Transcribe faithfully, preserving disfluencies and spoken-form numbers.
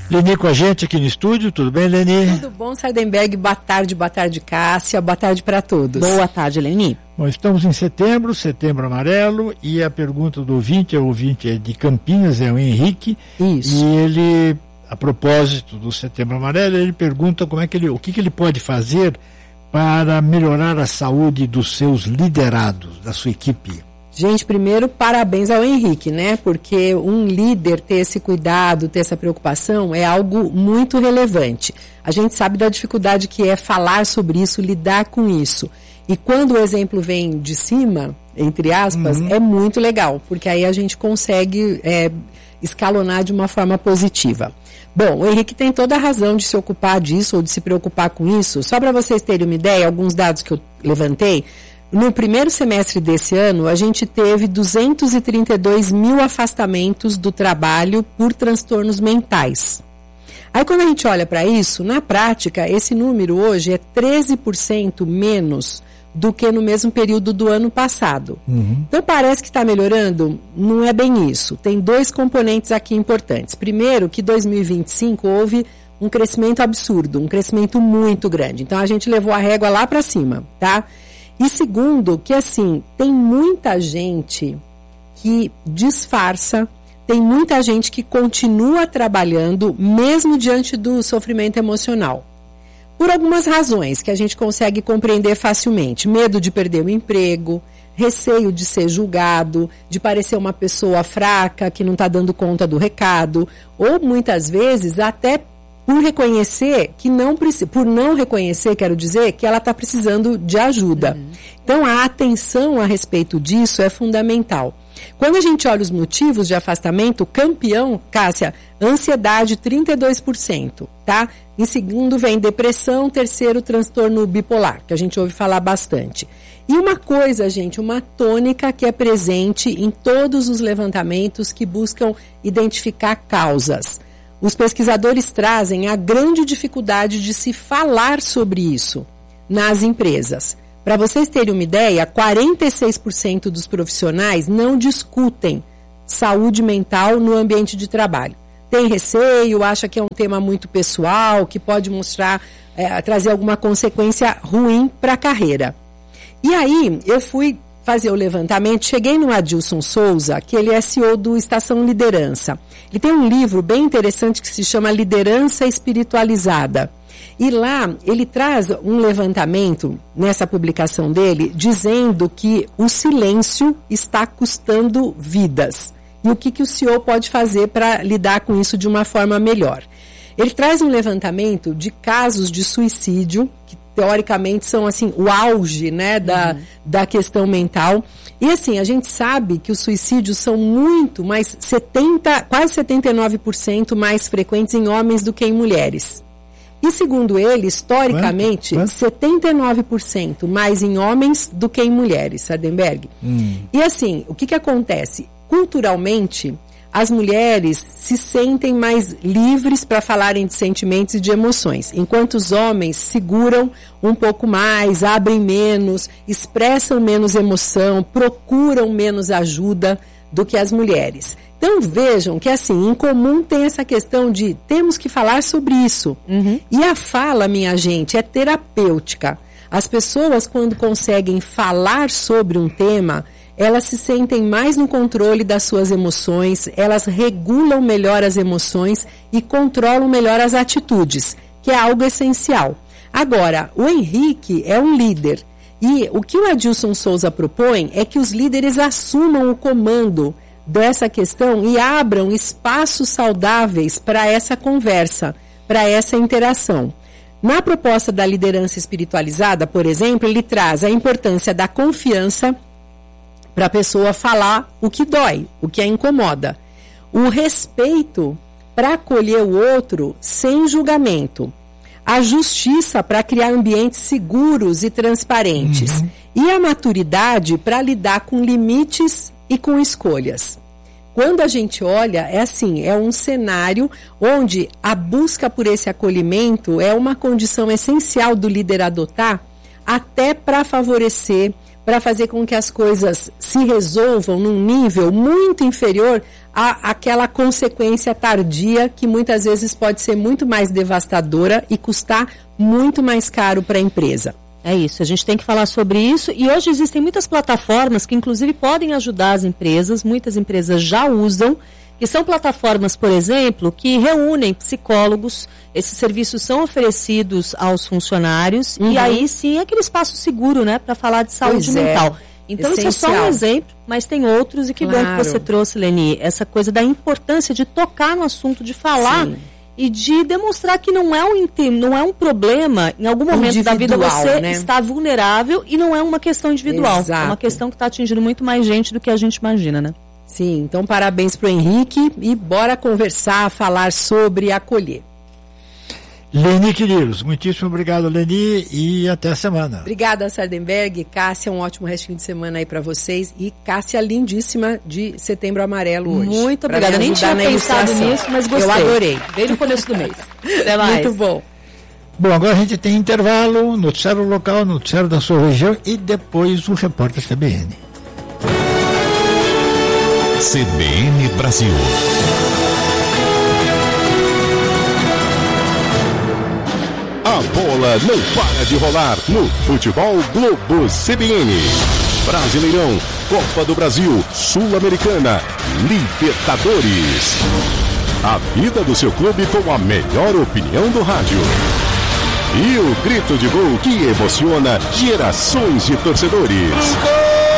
Leni com a gente aqui no estúdio, tudo bem, Leni? Tudo bom, Sardenberg? Boa tarde, boa tarde, Cássia, boa tarde para todos. Boa tarde, Leni. Bom, estamos em setembro, setembro amarelo, e a pergunta do ouvinte, o ouvinte é de Campinas, é o Henrique. Isso. E ele, a propósito do setembro amarelo, ele pergunta como é que ele, o que, que ele pode fazer para melhorar a saúde dos seus liderados, da sua equipe. Gente, primeiro, parabéns ao Henrique, né? Porque um líder ter esse cuidado, ter essa preocupação é algo muito relevante. A gente sabe da dificuldade que é falar sobre isso, lidar com isso. E quando o exemplo vem de cima, entre aspas, uhum. é muito legal, porque aí a gente consegue é, escalonar de uma forma positiva. Bom, o Henrique tem toda a razão de se ocupar disso ou de se preocupar com isso. Só para vocês terem uma ideia, alguns dados que eu levantei. No primeiro semestre desse ano, a gente teve duzentos e trinta e dois mil afastamentos do trabalho por transtornos mentais. Aí quando a gente olha para isso, na prática, esse número hoje é treze por cento menos do que no mesmo período do ano passado. Uhum. Então parece que está melhorando? Não é bem isso. Tem dois componentes aqui importantes. Primeiro, que dois mil e vinte e cinco houve um crescimento absurdo, um crescimento muito grande. Então a gente levou a régua lá para cima, tá? E segundo, que assim, tem muita gente que disfarça, tem muita gente que continua trabalhando mesmo diante do sofrimento emocional. Por algumas razões que a gente consegue compreender facilmente. Medo de perder o emprego, receio de ser julgado, de parecer uma pessoa fraca que não está dando conta do recado, ou muitas vezes até por reconhecer que não precisa, por não reconhecer, quero dizer, que ela está precisando de ajuda. Uhum. Então, a atenção a respeito disso é fundamental. Quando a gente olha os motivos de afastamento, campeão, Cássia, ansiedade trinta e dois por cento, tá? Em segundo vem depressão, terceiro transtorno bipolar, que a gente ouve falar bastante. E uma coisa, gente, uma tônica que é presente em todos os levantamentos que buscam identificar causas. Os pesquisadores trazem a grande dificuldade de se falar sobre isso nas empresas. Para vocês terem uma ideia, quarenta e seis por cento dos profissionais não discutem saúde mental no ambiente de trabalho. Tem receio, acha que é um tema muito pessoal, que pode mostrar, é, trazer alguma consequência ruim para a carreira. E aí, eu fui fazer o levantamento, cheguei no Adilson Souza, que ele é C E O do Estação Liderança. Ele tem um livro bem interessante que se chama Liderança Espiritualizada. E lá ele traz um levantamento, nessa publicação dele, dizendo que o silêncio está custando vidas. E o que, que o C E O pode fazer para lidar com isso de uma forma melhor. Ele traz um levantamento de casos de suicídio, que teoricamente são assim, o auge, né, da, uhum. da questão mental. E assim, a gente sabe que os suicídios são muito mais, setenta, quase setenta e nove por cento mais frequentes em homens do que em mulheres. E segundo ele, historicamente, Quanto? Quanto? setenta e nove por cento mais em homens do que em mulheres, Sardenberg. Hum. E assim, o que, que acontece? Culturalmente, as mulheres se sentem mais livres para falarem de sentimentos e de emoções, enquanto os homens seguram um pouco mais, abrem menos, expressam menos emoção, procuram menos ajuda do que as mulheres. Então vejam que assim, em comum tem essa questão de temos que falar sobre isso. Uhum. E a fala, minha gente, é terapêutica. As pessoas, quando conseguem falar sobre um tema, elas se sentem mais no controle das suas emoções, elas regulam melhor as emoções e controlam melhor as atitudes, que é algo essencial. Agora, o Henrique é um líder. E o que o Adilson Souza propõe é que os líderes assumam o comando dessa questão e abram espaços saudáveis para essa conversa, para essa interação. Na proposta da liderança espiritualizada, por exemplo, ele traz a importância da confiança para a pessoa falar o que dói, o que a incomoda. O respeito para acolher o outro sem julgamento. A justiça para criar ambientes seguros e transparentes. Uhum. E a maturidade para lidar com limites e com escolhas. Quando a gente olha, é assim, é um cenário onde a busca por esse acolhimento é uma condição essencial do líder adotar, até para favorecer, para fazer com que as coisas se resolvam num nível muito inferior a, aquela consequência tardia que muitas vezes pode ser muito mais devastadora e custar muito mais caro para a empresa. É isso, a gente tem que falar sobre isso e hoje existem muitas plataformas que inclusive podem ajudar as empresas, muitas empresas já usam, que são plataformas, por exemplo, que reúnem psicólogos, esses serviços são oferecidos aos funcionários uhum. e aí sim é aquele espaço seguro, né, para falar de saúde pois mental. É. Então essencial. Isso é só um exemplo, mas tem outros e que claro. Bom que você trouxe, Leni, essa coisa da importância de tocar no assunto, de falar sim. e de demonstrar que não é um, não é um problema, em algum momento individual, da vida você né? está vulnerável e não é uma questão individual, exato. É uma questão que está atingindo muito mais gente do que a gente imagina, né? Sim, então parabéns para o Henrique e bora conversar, falar sobre acolher. Leni Quirilos, muitíssimo obrigado, Leni, e até a semana. Obrigada, Sardenberg. Cássia, um ótimo restinho de semana aí para vocês. E Cássia, lindíssima, de Setembro Amarelo hoje. Muito obrigada. Nem tinha pensado nisso, mas gostei. Eu adorei. Desde o começo do mês. Até mais. Muito bom. Bom, agora a gente tem intervalo, noticiário local, noticiário da sua região e depois o repórter C B N. C B N Brasil. A bola não para de rolar no Futebol Globo C B N. Brasileirão, Copa do Brasil, Sul-Americana, Libertadores. A vida do seu clube com a melhor opinião do rádio. E o grito de gol que emociona gerações de torcedores. Gol!